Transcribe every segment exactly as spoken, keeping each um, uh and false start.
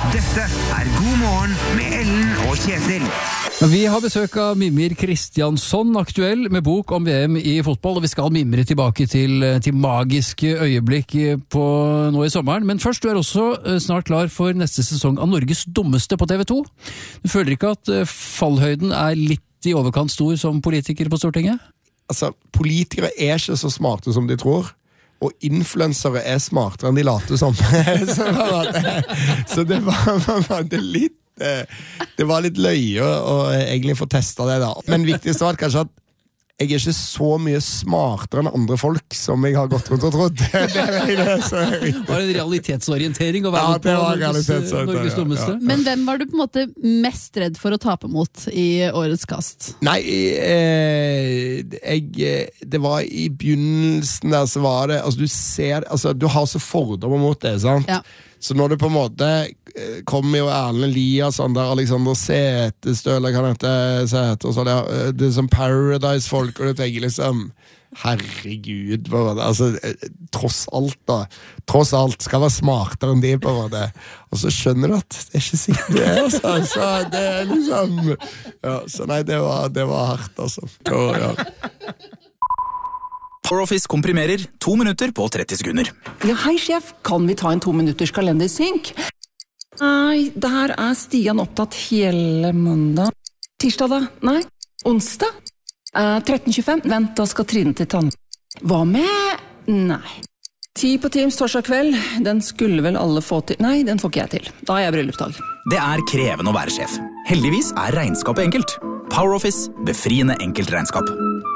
Dette er God morgen med Ellen og Kjetil. Vi har besøk av Mimir Kristiansson, aktuell med bok om V M i fotball, og vi skal mimre tilbake til, til magiske øyeblikk på, nå i sommeren. Men først, du er også snart klar for neste sesong av Norges dummeste på T V to. Du føler ikke at fallhøyden er litt i overkant stor som politiker på Stortinget? Altså, politikere er ikke så smarte som de tror. Og influensere er smartere enn de later som. så, så det var, var det litt det var litt løye å egentlig få testet det da. Men viktigst var kanskje at jeg er ikke så mye smartere enn andre folk som jeg har gått rundt og trodd. Det var en realitetsorientering å være ja, på Norges, Norges dummeste. Ja, ja. Men hvem var du på en måte mest redd for å tape mot i årets kast? Nei, eh, jeg, det var i begynnelsen der, så var det, altså du ser, altså du har så fordommer mot det, sant? Ja. Så når du på en måte kommer jo Erlend Eliasson der, Alexander Setestø, eller kan hette Sete, og så det, det er som Paradise-folk, og du tenker liksom, herregud, altså, tross alt da, tross alt skal være smartere enn de på det, og så skjønner du at det er ikke sikkert det er, altså, så det er liksom, ja, så nei, det var, det var hardt, altså. Og, ja. PowerOffice komprimerer to minutter på tretti sekunder. Ja, hei sjef, kan vi ta en to minutters kalendersynk? Nei, der er Stian opptatt hele mandag. Tirsdag da? Nei. Onsdag? Eh, tretten tjuefem. Vent, da skal Trine til tann. Hva med? Nei. Ti på Teams torsdag kveld. Den skulle vel alle få til. Nei, den får ikke jeg til. Da er jeg bryllupsdag. Det er krevende å være sjef. Heldigvis er regnskapet enkelt. PowerOffice, befriende enkelt regnskap.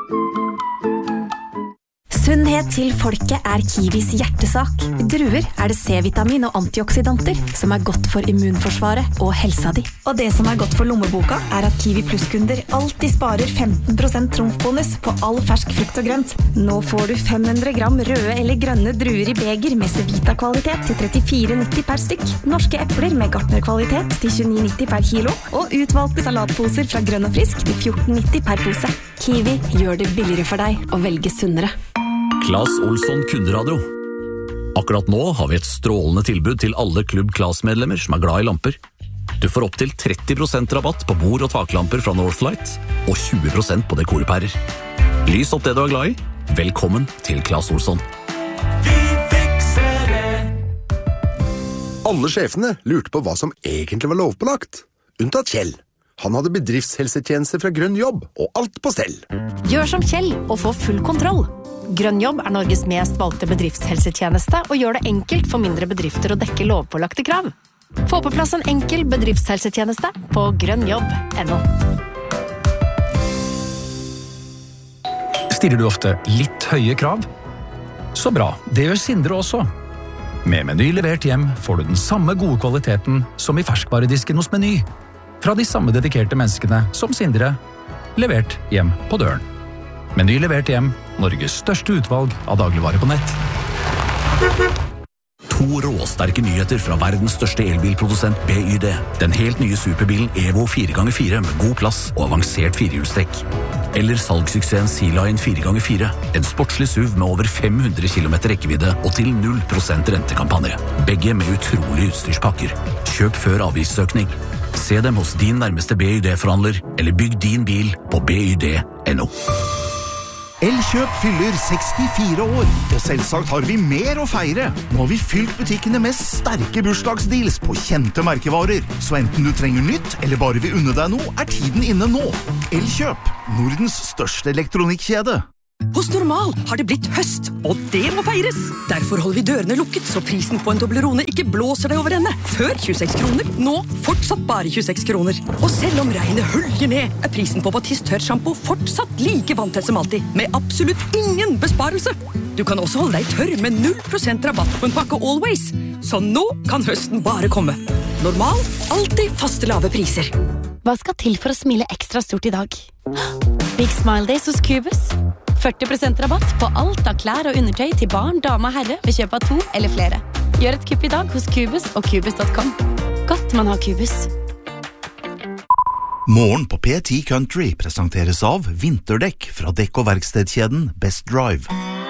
Sunnhet til folket er Kiwis hjertesak. I druer er det C-vitamin og antioksidanter som er godt for immunforsvaret og helsa di. Og det som er godt for lommeboka er at Kiwi Plus-kunder alltid sparer femten prosent trumfbonus på all fersk frukt og grønt. Nå får du fem hundre gram røde eller grønne druer i beger med C-vita-kvalitet til trettifire nitti per stykk. Norske epler med Gartner-kvalitet til tjueni nitti per kilo. Og utvalgte salatposer fra Grønn og Frisk til fjorten nitti per pose. Kiwi gjør det billigere for deg å velge sunnere. Claes Olsson kunderadio. Akkurat nå har vi et strålende tilbud til alle Klubb Claes-medlemmer som er glad i lamper. Du får opp til tretti prosent rabatt på bord- og taklamper fra Northlight, og tjue prosent på dekorpærer. Lys opp det du er glad i. Velkommen til Claes Olsson. Vi fikser det! Alle sjefene lurte på hva som egentlig var lovpålagt. Unntatt Kjell. Han hadde bedriftshelsetjeneste fra Grønn Jobb, og alt på stell. Gjør som Kjell og få full kontroll. Grønn Jobb er Norges mest valgte bedriftshelsetjeneste og gjør det enkelt for mindre bedrifter å dekke lovpålagte krav. Få på plass en enkel bedriftshelsetjeneste på grønnjobb punktum no. Stiller du ofte litt høye krav? Så bra, det gjør Sindre også. Med Meny levert hjem får du den samme gode kvaliteten som i ferskvaredisken hos Meny. Fra de samme dedikerte menneskene som Sindre, levert hjem på døren. Meny levert hjem, Norges største utvalg av dagligvarer på nett. To råsterke nyheter fra verdens største elbilprodusent B Y D. Den helt nye superbilen Evo fire ganger fire med god plass og avansert firehjulstrekk. Eller salgssuksessen Sea Lion fire ganger fire. En sportslig S U V med over fem hundre kilometer rekkevidde og til null prosent rentekampanje. Begge med utrolige utstyrspakker. Kjøp før avgiftsøkning. Se dem hos din nærmeste B Y D-forhandler, eller bygg din bil på b y d punktum no. Elkjøp fyller sekstifire år, og selvsagt har vi mer å feire. Nå har vi fylt butikkene med sterke bursdagsdeals på kjente merkevarer. Så enten du trenger nytt, eller bare vil unne deg noe, er tiden inne nå. Elkjøp, Nordens største elektronikkjede. Hos Normal har det blitt høst, og det må feires. Derfor holder vi dørene lukket, så prisen på en Toblerone ikke blåser deg over ende. Før tjueseks kroner, nå fortsatt bare tjueseks kroner. Og selv om regnet hølger ned, er prisen på Batiste tørrshampoo fortsatt like vanntett som alltid, med absolutt ingen besparelse. Du kan også holde deg tørr med null prosent rabatt på en pakke Always. Så nå kan høsten bare komme. Normal, alltid faste lave priser. Hva skal til for å smile ekstra stort i dag? Big Smile Days hos Cubus. førti prosent rabatt på alt av klær og undertøy til barn, dame og herre ved kjøp av to eller flere. Gjør et kupp i dag hos Cubus og Cubus punktum com. Godt man har Cubus. Morgen på P ti Country presenteres av vinterdekk fra dekk- og verkstedkjeden Best Drive.